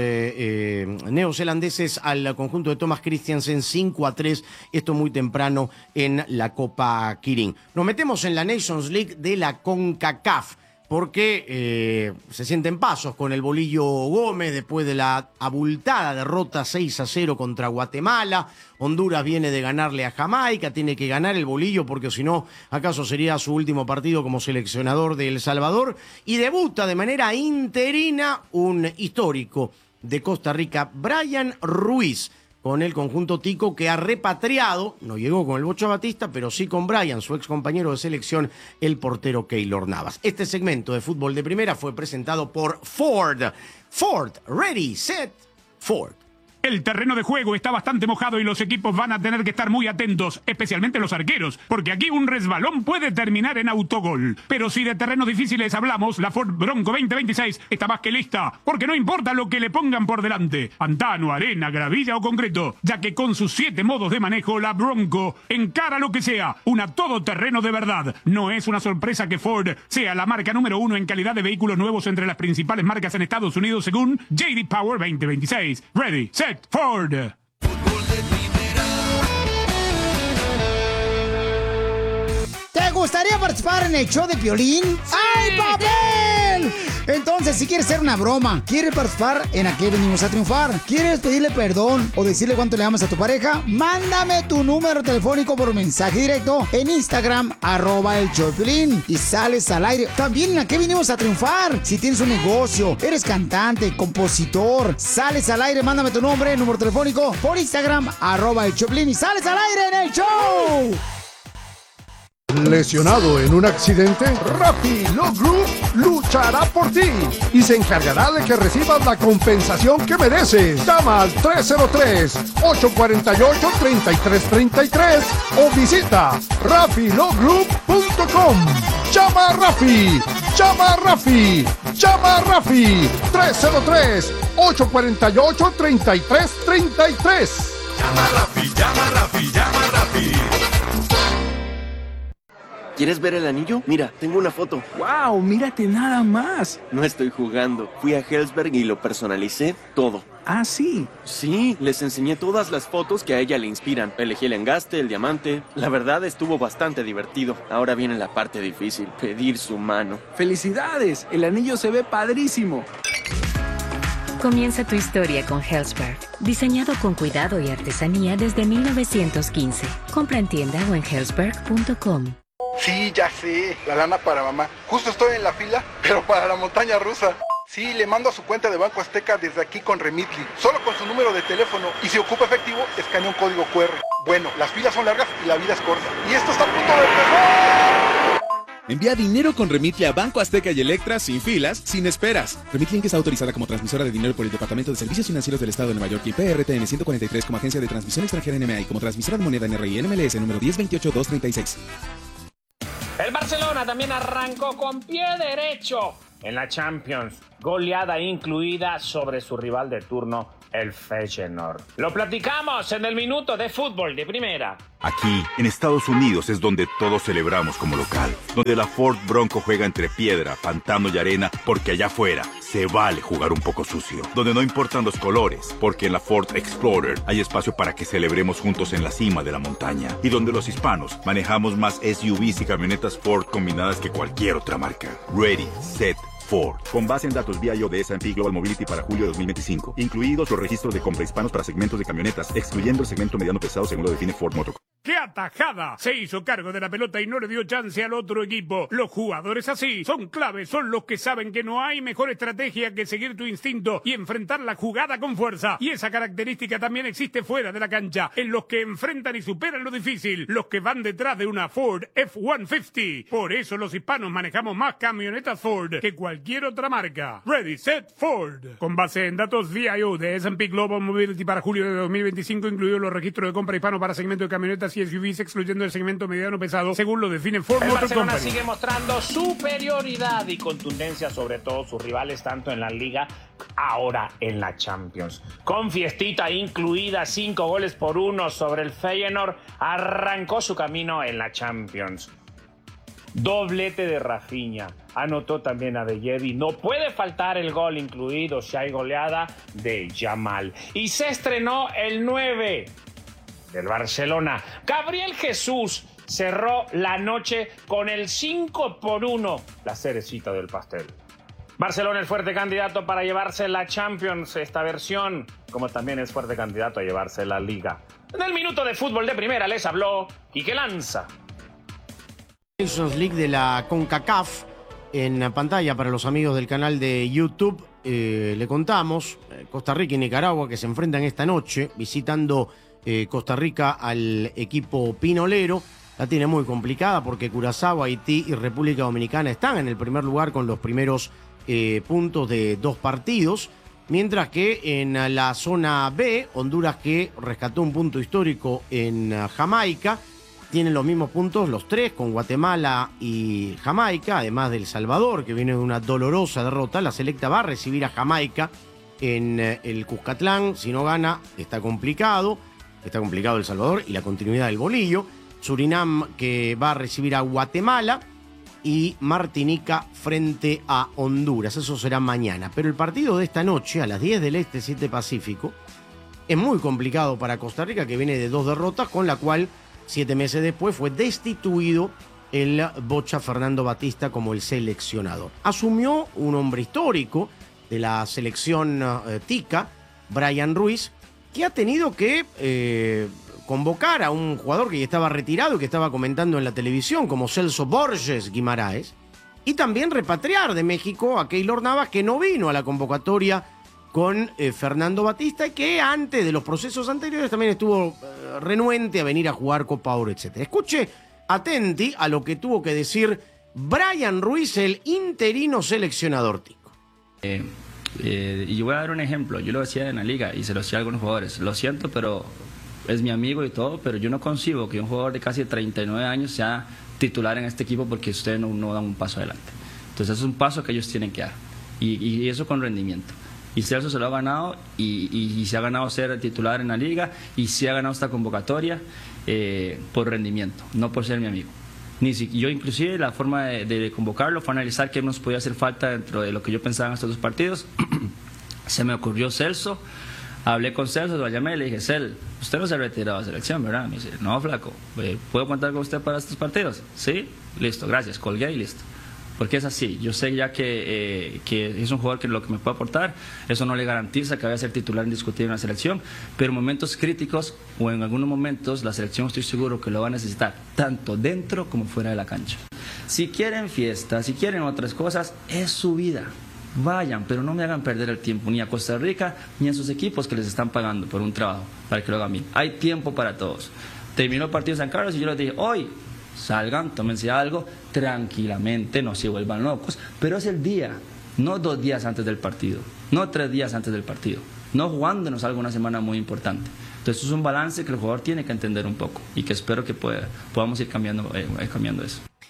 eh, neozelandeses al conjunto de Thomas Christiansen cinco a tres, esto muy temprano en la Copa Kirin. Nos metemos en la Nations League de la CONCACAF, porque eh, se sienten pasos con el Bolillo Gómez después de la abultada derrota seis a cero contra Guatemala. Honduras viene de ganarle a Jamaica, tiene que ganar el Bolillo porque si no, acaso sería su último partido como seleccionador de El Salvador. Y debuta de manera interina un histórico de Costa Rica, Brian Ruiz, con el conjunto tico, que ha repatriado, no llegó con el Bocho Batista, pero sí con Brian, su ex compañero de selección, el portero Keylor Navas. Este segmento de fútbol de primera fue presentado por Ford. Ford, ready, set, Ford. El terreno de juego está bastante mojado y los equipos van a tener que estar muy atentos, especialmente los arqueros, porque aquí un resbalón puede terminar en autogol. Pero si de terrenos difíciles hablamos, la Ford Bronco veinte veintiséis está más que lista, porque no importa lo que le pongan por delante, pantano, arena, gravilla o concreto, ya que con sus siete modos de manejo, la Bronco encara lo que sea, una todoterreno de verdad. No es una sorpresa que Ford sea la marca número uno en calidad de vehículos nuevos entre las principales marcas en Estados Unidos según J D Power veinte veintiséis. Ready, set, Ford. ¿Te gustaría participar en el show de Piolín? ¡Ay, papel! Entonces, si quieres hacer una broma, quieres participar en ¿A qué venimos a triunfar? ¿Quieres pedirle perdón o decirle cuánto le amas a tu pareja? Mándame tu número telefónico por mensaje directo en Instagram, arroba el show de Piolín, y sales al aire. También en ¿A qué venimos a triunfar? Si tienes un negocio, eres cantante, compositor, sales al aire, mándame tu nombre, número telefónico por Instagram, arroba el show de Piolín, y sales al aire en el show. ¿Lesionado en un accidente? Rappi Law Group luchará por ti y se encargará de que recibas la compensación que mereces. Llama al tres cero tres, ocho cuatro ocho, tres tres tres tres o visita rappi law group punto com. Llama a Rappi, llama a Rappi, llama a Rappi. tres cero tres, ocho cuatro ocho, tres tres tres tres. Llama a Rappi, llama a Rappi, llama a Rappi. ¿Quieres ver el anillo? Mira, tengo una foto. ¡Wow! Mírate nada más. No estoy jugando. Fui a Helzberg y lo personalicé todo. ¿Ah, sí? Sí, les enseñé todas las fotos que a ella le inspiran. Elegí el engaste, el diamante. La verdad estuvo bastante divertido. Ahora viene la parte difícil, pedir su mano. ¡Felicidades! El anillo se ve padrísimo. Comienza tu historia con Helzberg. Diseñado con cuidado y artesanía desde mil novecientos quince. Compra en tienda o en helzberg punto com. Sí, ya sé, la lana para mamá. Justo estoy en la fila, pero para la montaña rusa. Sí, le mando a su cuenta de Banco Azteca desde aquí con Remitly, solo con su número de teléfono. Y si ocupa efectivo, escanea un código cu erre. Bueno, las filas son largas y la vida es corta. Y esto está a punto de empezar. Envía dinero con Remitly a Banco Azteca y Electra sin filas, sin esperas. Remitly es autorizada como transmisora de dinero por el Departamento de Servicios Financieros del Estado de Nueva York y P R T N ciento cuarenta y tres como agencia de transmisión extranjera N M A y como transmisora de moneda N R I N M L S número diez veintiocho dos treinta y seis. El Barcelona también arrancó con pie derecho en la Champions. Goleada incluida sobre su rival de turno, el Feyenoord. Lo platicamos en el minuto de fútbol de primera. Aquí, en Estados Unidos, es donde todos celebramos como local. Donde la Ford Bronco juega entre piedra, pantano y arena, porque allá afuera se vale jugar un poco sucio. Donde no importan los colores, porque en la Ford Explorer hay espacio para que celebremos juntos en la cima de la montaña. Y donde los hispanos manejamos más S U Vs y camionetas Ford combinadas que cualquier otra marca. Ready, set, Ford. Con base en datos V I O de S and P Global Mobility para julio de dos mil veinticinco. Incluidos los registros de compra hispanos para segmentos de camionetas, excluyendo el segmento mediano pesado según lo define Ford Motor. ¡Qué atajada! Se hizo cargo de la pelota y no le dio chance al otro equipo. Los jugadores así son claves, son los que saben que no hay mejor estrategia que seguir tu instinto y enfrentar la jugada con fuerza. Y esa característica también existe fuera de la cancha, en los que enfrentan y superan lo difícil, los que van detrás de una Ford F ciento cincuenta. Por eso los hispanos manejamos más camionetas Ford que cualquier otra marca. Ready, set, Ford. Con base en datos V I O de S and P Global Mobility para julio de dos mil veinticinco, incluidos los registros de compra hispano para segmento de camionetas y S U Vs, excluyendo el segmento mediano pesado, según lo define Ford El Motor Barcelona Company. sigue mostrando superioridad y contundencia sobre todos sus rivales, tanto en la Liga, ahora en la Champions. Con fiestita incluida, cinco goles por uno sobre el Feyenoord, arrancó su camino en la Champions. Doblete de Rafinha, anotó también a De Jedi, no puede faltar el gol incluido si hay goleada de Yamal. Y se estrenó el nueve del Barcelona. Gabriel Jesús cerró la noche con el cinco por uno, la cerecita del pastel. Barcelona es fuerte candidato para llevarse la Champions esta versión, como también es fuerte candidato a llevarse la Liga. En el minuto de fútbol de primera les habló Quique Lanza. Nations League de la CONCACAF en pantalla para los amigos del canal de YouTube. Eh, le contamos, eh, Costa Rica y Nicaragua que se enfrentan esta noche visitando eh, Costa Rica al equipo pinolero. La tiene muy complicada porque Curazao, Haití y República Dominicana están en el primer lugar con los primeros eh, puntos de dos partidos, mientras que en la zona B, Honduras, que rescató un punto histórico en Jamaica, tienen los mismos puntos los tres, con Guatemala y Jamaica, además del Salvador, que viene de una dolorosa derrota. La selecta va a recibir a Jamaica en el Cuscatlán. Si no gana, está complicado. Está complicado El Salvador y la continuidad del bolillo. Surinam, que va a recibir a Guatemala, y Martinica frente a Honduras. Eso será mañana. Pero el partido de esta noche, a las diez del Este, siete Pacífico, es muy complicado para Costa Rica, que viene de dos derrotas, con la cual siete meses después fue destituido el Bocha Fernando Batista como el seleccionador. Asumió un hombre histórico de la selección eh, tica, Brian Ruiz, que ha tenido que eh, convocar a un jugador que ya estaba retirado y que estaba comentando en la televisión, como Celso Borges Guimaraes, y también repatriar de México a Keylor Navas, que no vino a la convocatoria con eh, Fernando Batista, y que antes de los procesos anteriores también estuvo eh, renuente a venir a jugar Copa Oro, etcétera. Escuche atenti a lo que tuvo que decir Brian Ruiz, el interino seleccionador tico. Eh, eh, y yo voy a dar un ejemplo. Yo lo decía en la liga y se lo decía a algunos jugadores. Lo siento, pero es mi amigo y todo, pero yo no concibo que un jugador de casi treinta y nueve años sea titular en este equipo porque ustedes no, no dan un paso adelante. Entonces es un paso que ellos tienen que dar. Y, y eso con rendimiento. Y Celso se lo ha ganado y, y, y se ha ganado ser titular en la liga y se ha ganado esta convocatoria eh, por rendimiento, no por ser mi amigo. Ni si, yo inclusive la forma de, de convocarlo fue analizar qué nos podía hacer falta dentro de lo que yo pensaba en estos dos partidos. Se me ocurrió Celso, hablé con Celso, lo llamé y le dije: Cel, usted no se ha retirado de selección, ¿verdad? Me dice: no, flaco, ¿puedo contar con usted para estos partidos? Sí, listo, gracias, colgué y listo. Porque es así, yo sé ya que, eh, que es un jugador que lo que me puede aportar, eso no le garantiza que vaya a ser titular indiscutible en la selección, pero en momentos críticos o en algunos momentos la selección estoy seguro que lo va a necesitar, tanto dentro como fuera de la cancha. Si quieren fiesta, si quieren otras cosas, es su vida, vayan, pero no me hagan perder el tiempo ni a Costa Rica ni a sus equipos que les están pagando por un trabajo, para que lo hagan bien. Hay tiempo para todos. Terminó el partido de San Carlos y yo les dije: hoy salgan, tómense algo tranquilamente, no se vuelvan locos, pero es el día, no dos días antes del partido, no tres días antes del partido, no jugándonos algo una semana muy importante. Entonces es un balance que el jugador tiene que entender un poco y que espero que pueda, podamos ir cambiando, eh, cambiando eso.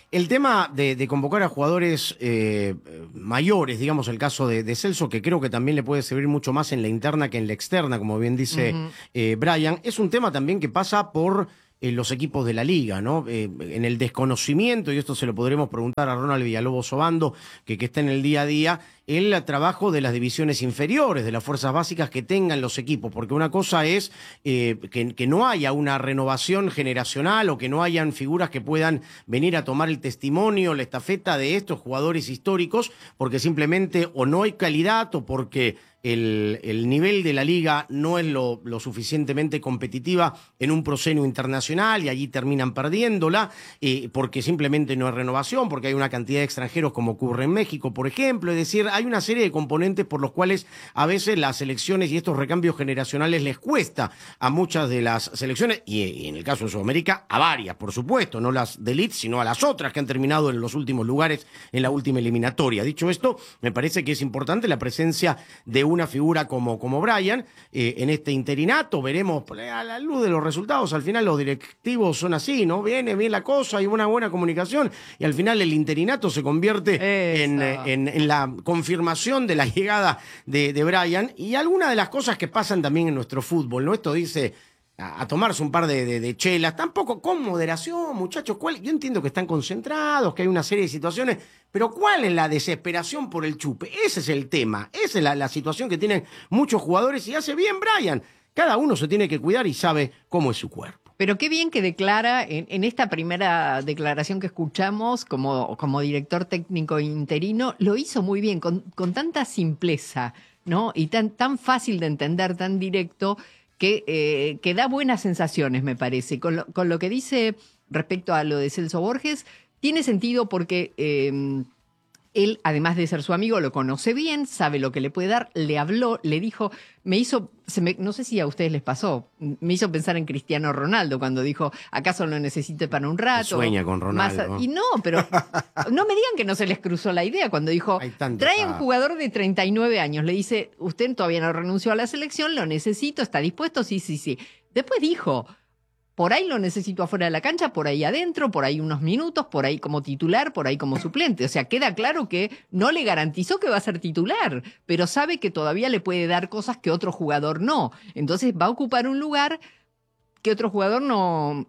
El tema de, de convocar a jugadores eh, mayores, digamos el caso de, de Celso, que creo que también le puede servir mucho más en la interna que en la externa, como bien dice uh-huh. eh, Brian, es un tema también que pasa por eh, los equipos de la liga, ¿no? Eh, en el desconocimiento, y esto se lo podremos preguntar a Ronald Villalobos Obando, que, que está en el día a día, el trabajo de las divisiones inferiores, de las fuerzas básicas que tengan los equipos, porque una cosa es eh, que, que no haya una renovación generacional o que no hayan figuras que puedan venir a tomar el testimonio, la estafeta de estos jugadores históricos, porque simplemente o no hay calidad o porque el, el nivel de la liga no es lo, lo suficientemente competitiva en un proscenio internacional y allí terminan perdiéndola, eh, porque simplemente no hay renovación, porque hay una cantidad de extranjeros como ocurre en México, por ejemplo, es decir, hay una serie de componentes por los cuales a veces las selecciones y estos recambios generacionales les cuesta a muchas de las selecciones, y, y en el caso de Sudamérica, a varias, por supuesto, no las de elite, sino a las otras que han terminado en los últimos lugares en la última eliminatoria. Dicho esto, me parece que es importante la presencia de una figura como, como Brian eh, en este interinato. Veremos a la luz de los resultados. Al final los directivos son así, ¿no? Viene bien la cosa, hay una buena comunicación y al final el interinato se convierte en, en, en la confirmación de la llegada de, de Brian y algunas de las cosas que pasan también en nuestro fútbol, ¿no? Esto dice a, a tomarse un par de, de, de chelas, tampoco con moderación, muchachos. ¿Cuál? Yo entiendo que están concentrados, que hay una serie de situaciones, pero ¿cuál es la desesperación por el chupe? Ese es el tema, esa es la, la situación que tienen muchos jugadores y hace bien Brian. Cada uno se tiene que cuidar y sabe cómo es su cuerpo. Pero qué bien que declara, en, en esta primera declaración que escuchamos como, como director técnico interino, lo hizo muy bien, con, con tanta simpleza, ¿no? Y tan, tan fácil de entender, tan directo, que, eh, que da buenas sensaciones, me parece. Con lo, con lo que dice respecto a lo de Celso Borges, tiene sentido porque eh, él, además de ser su amigo, lo conoce bien, sabe lo que le puede dar, le habló, le dijo, me hizo, se me, no sé si a ustedes les pasó, me hizo pensar en Cristiano Ronaldo cuando dijo, ¿acaso lo necesite para un rato? Sueña con Ronaldo. Más, y no, pero no me digan que no se les cruzó la idea cuando dijo, trae un jugador de treinta y nueve años, le dice, usted todavía no renunció a la selección, lo necesito, ¿está dispuesto? Sí, sí, sí. Después dijo, por ahí lo necesito afuera de la cancha, por ahí adentro, por ahí unos minutos, por ahí como titular, por ahí como suplente. O sea, queda claro que no le garantizó que va a ser titular, pero sabe que todavía le puede dar cosas que otro jugador no. Entonces va a ocupar un lugar que otro jugador no,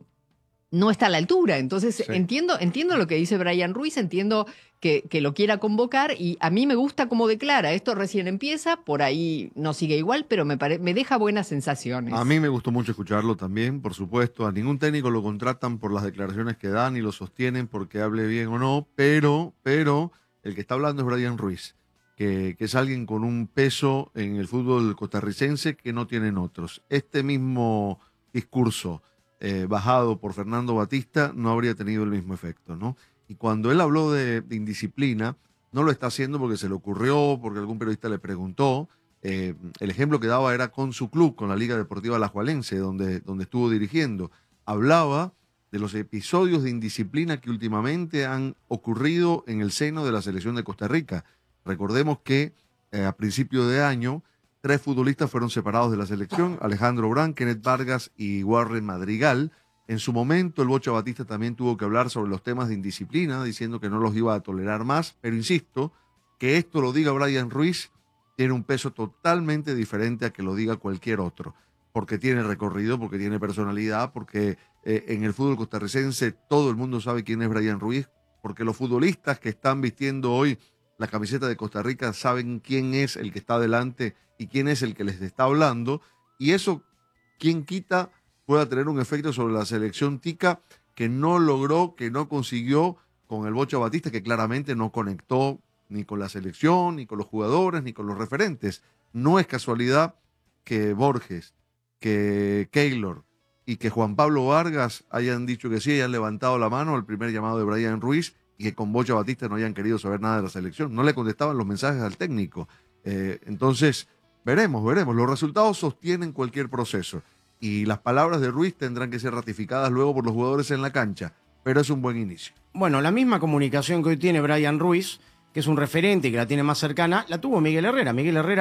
no está a la altura. Entonces sí. entiendo, entiendo lo que dice Brian Ruiz, entiendo que, que lo quiera convocar y a mí me gusta cómo declara. Esto recién empieza, por ahí no sigue igual, pero me, pare, me deja buenas sensaciones. A mí me gustó mucho escucharlo también, por supuesto. A ningún técnico lo contratan por las declaraciones que dan y lo sostienen porque hable bien o no, pero, pero el que está hablando es Brian Ruiz, que, que es alguien con un peso en el fútbol costarricense que no tienen otros. Este mismo discurso eh, bajado por Fernando Batista no habría tenido el mismo efecto, ¿no? Y cuando él habló de, de indisciplina, no lo está haciendo porque se le ocurrió, porque algún periodista le preguntó. Eh, el ejemplo que daba era con su club, con la Liga Deportiva Alajuelense, donde, donde estuvo dirigiendo. Hablaba de los episodios de indisciplina que últimamente han ocurrido en el seno de la selección de Costa Rica. Recordemos que eh, a principio de año, tres futbolistas fueron separados de la selección, Alejandro Brand, Kenneth Vargas y Warren Madrigal. En su momento, el Bocha Batista también tuvo que hablar sobre los temas de indisciplina, diciendo que no los iba a tolerar más, pero insisto, que esto lo diga Brian Ruiz tiene un peso totalmente diferente a que lo diga cualquier otro, porque tiene recorrido, porque tiene personalidad, porque eh, en el fútbol costarricense todo el mundo sabe quién es Brian Ruiz, porque los futbolistas que están vistiendo hoy la camiseta de Costa Rica saben quién es el que está adelante y quién es el que les está hablando, y eso, ¿quién quita?, pueda tener un efecto sobre la selección tica que no logró, que no consiguió con el Bocha Batista, que claramente no conectó ni con la selección, ni con los jugadores, ni con los referentes. No es casualidad que Borges, que Keylor y que Juan Pablo Vargas hayan dicho que sí, hayan levantado la mano al primer llamado de Brian Ruiz y que con Bocha Batista no hayan querido saber nada de la selección. No le contestaban los mensajes al técnico. Eh, entonces, veremos, veremos. Los resultados sostienen cualquier proceso. Y las palabras de Ruiz tendrán que ser ratificadas luego por los jugadores en la cancha, pero es un buen inicio. Bueno, la misma comunicación que hoy tiene Brian Ruiz, que es un referente y que la tiene más cercana, la tuvo Miguel Herrera. Miguel Herrera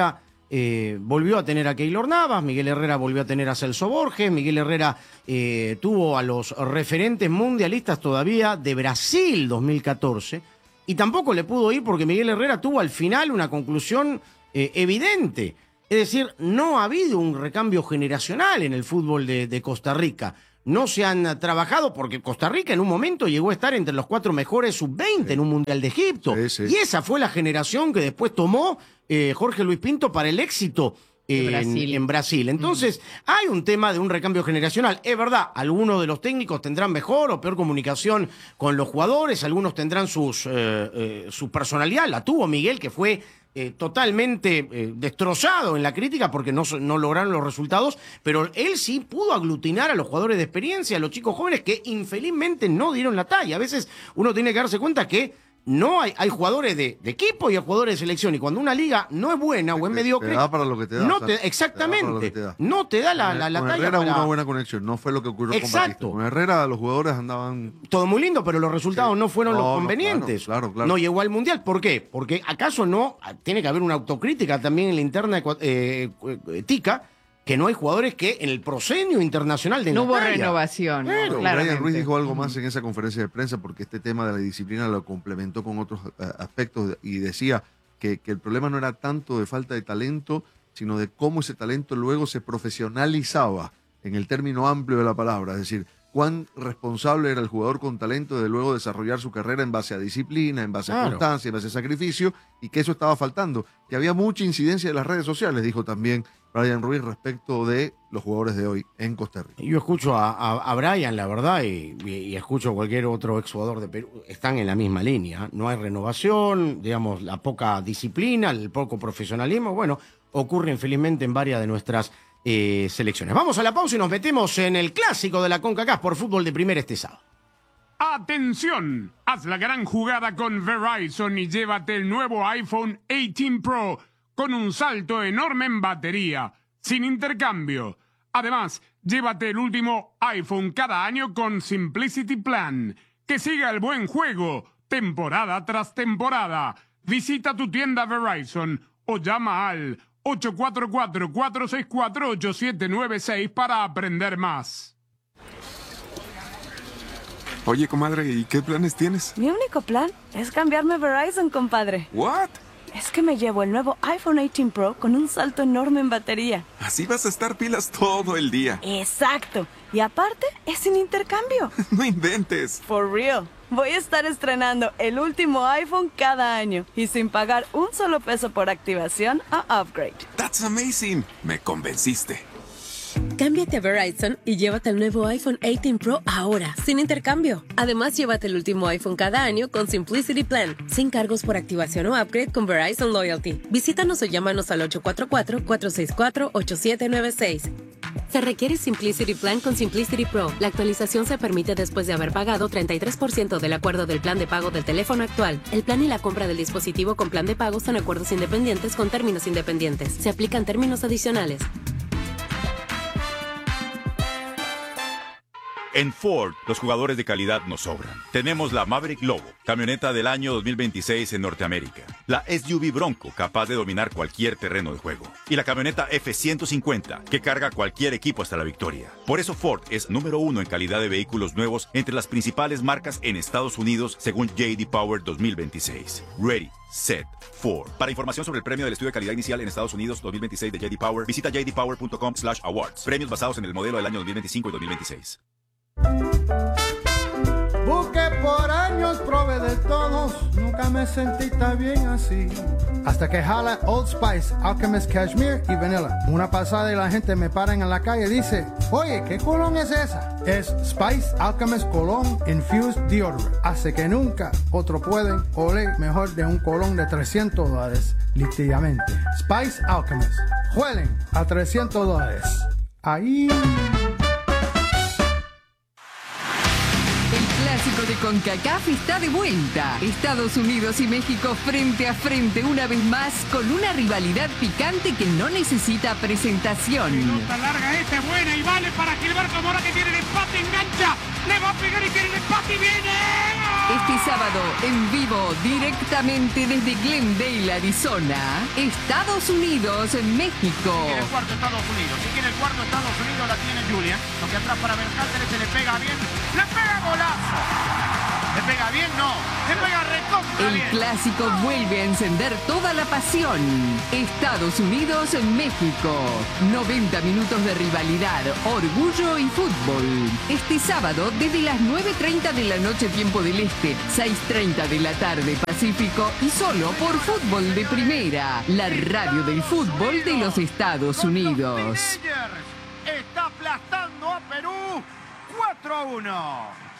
eh, volvió a tener a Keylor Navas, Miguel Herrera volvió a tener a Celso Borges, Miguel Herrera eh, tuvo a los referentes mundialistas todavía de Brasil dos mil catorce, y tampoco le pudo ir porque Miguel Herrera tuvo al final una conclusión eh, evidente. Es decir, no ha habido un recambio generacional en el fútbol de, de Costa Rica. No se han trabajado porque Costa Rica en un momento llegó a estar entre los cuatro mejores sub veinte sí. en un Mundial de Egipto. Sí, sí. Y esa fue la generación que después tomó eh, Jorge Luis Pinto para el éxito eh, Brasil. En, en Brasil. Entonces, mm. hay un tema de un recambio generacional. Es verdad, algunos de los técnicos tendrán mejor o peor comunicación con los jugadores, algunos tendrán sus, eh, eh, su personalidad. La tuvo Miguel, que fue... Eh, totalmente eh, destrozado en la crítica porque no, no lograron los resultados, pero él sí pudo aglutinar a los jugadores de experiencia, a los chicos jóvenes que infelizmente no dieron la talla. A veces uno tiene que darse cuenta que no hay, hay jugadores de, de equipo y hay jugadores de selección, y cuando una liga no es buena o es mediocre, te da para lo que te da, no te, exactamente, te te da. no te da la, la, la con talla Herrera para... una buena conexión, no fue lo que ocurrió Exacto. con Batista. Con Herrera los jugadores andaban... Todo muy lindo, pero los resultados sí. no fueron no, los convenientes. No, claro, claro, claro. No llegó al Mundial. ¿Por qué? Porque acaso no, tiene que haber una autocrítica también en la interna eh, eh, tica, que no hay jugadores que en el proscenio internacional de no hubo talla. renovación. Pero Brian Ruiz dijo algo más en esa conferencia de prensa, porque este tema de la disciplina lo complementó con otros uh, aspectos, y decía que, que el problema no era tanto de falta de talento, sino de cómo ese talento luego se profesionalizaba en el término amplio de la palabra. Es decir, cuán responsable era el jugador con talento de luego desarrollar su carrera en base a disciplina, en base a Claro. constancia, en base a sacrificio, y que eso estaba faltando. Que había mucha incidencia de las redes sociales, dijo también Brian Ruiz, respecto de los jugadores de hoy en Costa Rica. Yo escucho a, a, a Brian, la verdad, y, y, y escucho a cualquier otro exjugador de Perú. Están en la misma línea. No hay renovación, digamos, la poca disciplina, el poco profesionalismo. Bueno, ocurre infelizmente en varias de nuestras eh, selecciones. Vamos a la pausa y nos metemos en el clásico de la CONCACAF por fútbol de primera este sábado. ¡Atención! Haz la gran jugada con Verizon y llévate el nuevo iPhone dieciocho Pro con un salto enorme en batería, sin intercambio. Además, llévate el último iPhone cada año con Simplicity Plan. Que siga el buen juego, temporada tras temporada. Visita tu tienda Verizon o llama al ocho cuatro cuatro, cuatro seis cuatro, ocho siete nueve seis para aprender más. Oye, comadre, ¿y qué planes tienes? Mi único plan es cambiarme a Verizon, compadre. ¿What? Es que me llevo el nuevo iPhone dieciocho Pro con un salto enorme en batería. Así vas a estar pilas todo el día. Exacto. Y aparte, es sin intercambio. No inventes. For real. Voy a estar estrenando el último iPhone cada año y sin pagar un solo peso por activación o upgrade. That's amazing. Me convenciste. Cámbiate a Verizon y llévate el nuevo iPhone dieciocho Pro ahora, sin intercambio. Además, llévate el último iPhone cada año con Simplicity Plan, sin cargos por activación o upgrade con Verizon Loyalty. Visítanos o llámanos al ocho cuatro cuatro, cuatro seis cuatro, ocho siete nueve seis. Se requiere Simplicity Plan con Simplicity Pro. La actualización se permite después de haber pagado treinta y tres por ciento del acuerdo del plan de pago del teléfono actual. El plan y la compra del dispositivo con plan de pago son acuerdos independientes con términos independientes. Se aplican términos adicionales. En Ford, los jugadores de calidad nos sobran. Tenemos la Maverick Lobo, camioneta del año dos mil veintiséis en Norteamérica. La S U V Bronco, capaz de dominar cualquier terreno de juego. Y la camioneta F ciento cincuenta, que carga cualquier equipo hasta la victoria. Por eso Ford es número uno en calidad de vehículos nuevos entre las principales marcas en Estados Unidos, según J D Power dos mil veintiséis. Ready, set, Ford. Para información sobre el premio del estudio de calidad inicial en Estados Unidos dos mil veintiséis de J D Power, visita j d power punto com slash awards. Premios basados en el modelo del año dos mil veinticinco y dos mil veintiséis. Busqué por años, probé de todos, nunca me sentí tan bien así. Hasta que jala Old Spice, Alchemist Cashmere y Vanilla. Una pasada y la gente me para en la calle y dice, oye, ¿qué colón es esa? Es Spice Alchemist Cologne Infused Deodorant. Hace que nunca otro pueden oler mejor de un colón de trescientos dólares, literalmente. Spice Alchemist, huelen a trescientos dólares. Ahí... Clásico de CONCACAF está de vuelta. Estados Unidos y México frente a frente una vez más con una rivalidad picante que no necesita presentación. Pelota larga esta, es buena y vale para Gilberto Mora que tiene el empate, engancha, le va a pegar y tiene el empate y viene. Este sábado, en vivo, directamente desde Glendale, Arizona, Estados Unidos, México. Si quiere el cuarto Estados Unidos, si quiere el cuarto Estados Unidos la tiene Julian. Lo que atrás para Berhalter, se le pega bien, le pega golazo. Le pega bien, no, le pega recontra El bien. clásico vuelve a encender toda la pasión. Estados Unidos, México. noventa minutos de rivalidad, orgullo y fútbol. Este sábado desde las nueve treinta de la noche tiempo del Este, seis treinta de la tarde Pacífico y solo por Fútbol de Primera, la radio del fútbol de los Estados Unidos. Está aplastando a Perú cuatro a uno.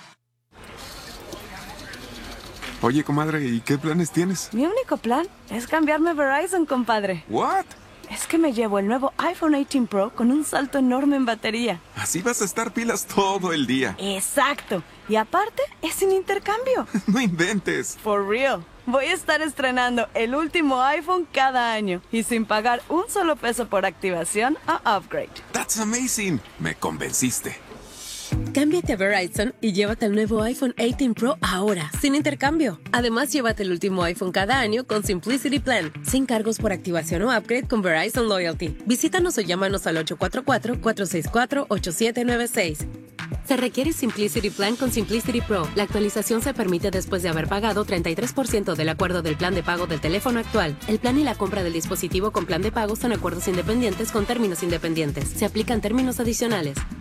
Oye, comadre, ¿y qué planes tienes? Mi único plan es cambiarme a Verizon, compadre. ¿What? Es que me llevo el nuevo iPhone dieciocho Pro con un salto enorme en batería. Así vas a estar pilas todo el día. Exacto. Y aparte, es sin intercambio. No inventes. For real. Voy a estar estrenando el último iPhone cada año y sin pagar un solo peso por activación o upgrade. That's amazing. Me convenciste. Cámbiate a Verizon y llévate el nuevo iPhone dieciocho Pro ahora, sin intercambio. Además, llévate el último iPhone cada año con Simplicity Plan, sin cargos por activación o upgrade con Verizon Loyalty. Visítanos o llámanos al ocho cuatro cuatro, cuatro seis cuatro, ocho siete nueve seis. Se requiere Simplicity Plan con Simplicity Pro. La actualización se permite después de haber pagado treinta y tres por ciento del acuerdo del plan de pago del teléfono actual. El plan y la compra del dispositivo con plan de pago son acuerdos independientes con términos independientes. Se aplican términos adicionales.